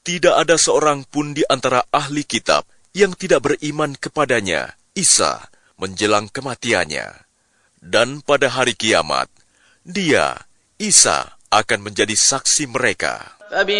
tidak ada seorang pun di antara ahli kitab yang tidak beriman kepadanya, Isa, menjelang kematiannya. Dan pada hari kiamat, dia, Isa, akan menjadi saksi mereka.